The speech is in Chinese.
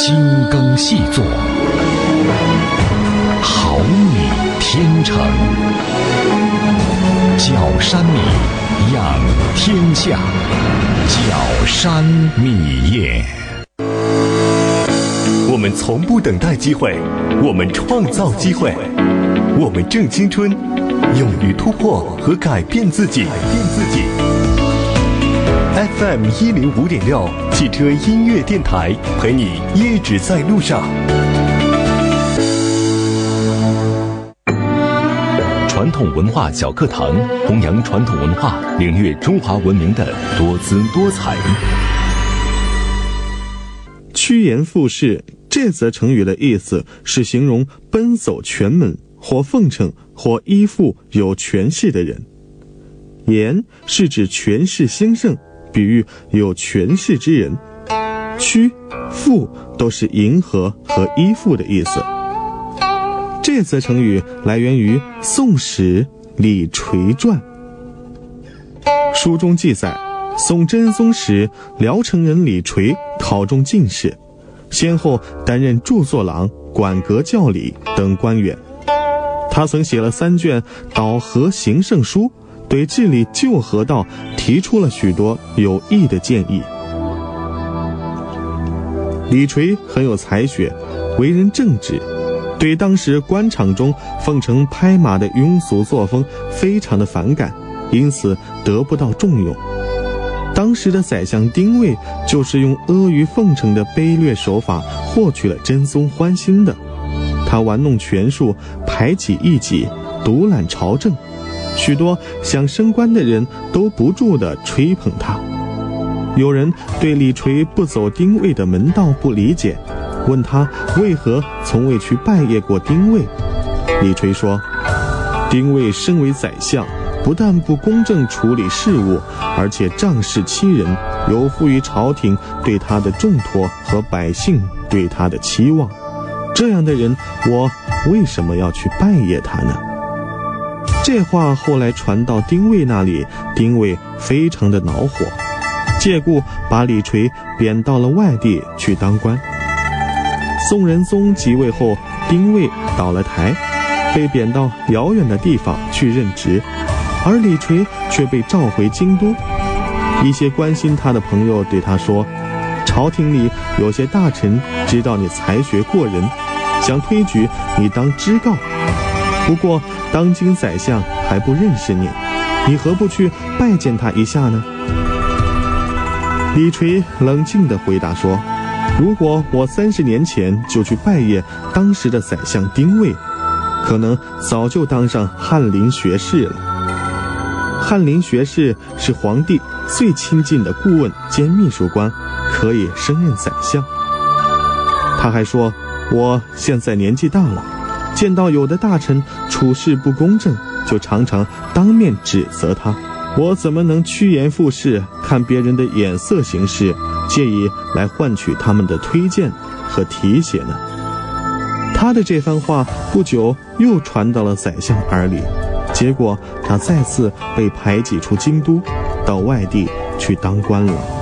精耕细作，毫米天成，角山米养天下，角山米业。 我们从不等待机会，我们创造机会，我们正青春，勇于突破和改变自己。FM 105.6汽车音乐电台，陪你一直在路上。传统文化小课堂，弘扬传统文化，领略中华文明的多姿多彩。 趋炎附势这则成语的意思是形容奔走权门，或奉承或依附有权势的人。炎是指权势兴盛，比喻有权势之人。趋、附都是迎合和依附的意思。这则成语来源于《宋史·李垂传》。书中记载，宋真宗时，聊城人李垂考中进士，先后担任著作郎、管阁教理等官员。他曾写了3卷导和行胜书，对治理旧河道提出了许多有益的建议。李垂很有才学，为人正直，对当时官场中奉承拍马的庸俗作风非常的反感，因此得不到重用。当时的宰相丁谓就是用阿谀奉承的卑劣手法获取了真宗欢心的。他玩弄权术，排挤异己，独揽朝政，许多想升官的人都不住地吹捧他。有人对李垂不走丁谓的门道不理解，问他为何从未去拜谒过丁谓。李垂说，丁谓身为宰相，不但不公正处理事务，而且仗势欺人，有负于朝廷对他的重托和百姓对他的期望。这样的人，我为什么要去拜谒他呢？这话后来传到丁谓那里，丁谓非常的恼火，借故把李垂贬到了外地去当官。宋仁宗即位后，丁谓倒了台，被贬到遥远的地方去任职，而李垂却被召回京都。一些关心他的朋友对他说，朝廷里有些大臣知道你才学过人，想推举你当知告，不过当今宰相还不认识你，你何不去拜见他一下呢？李垂冷静地回答说，如果我30年前就去拜谒当时的宰相丁谓，可能早就当上翰林学士了。翰林学士是皇帝最亲近的顾问兼秘书官，可以升任宰相。他还说，我现在年纪大了，见到有的大臣处事不公正，就常常当面指责他，我怎么能趋炎附势，看别人的眼色行事，借以来换取他们的推荐和提携呢？他的这番话不久又传到了宰相耳里，结果他再次被排挤出京都，到外地去当官了。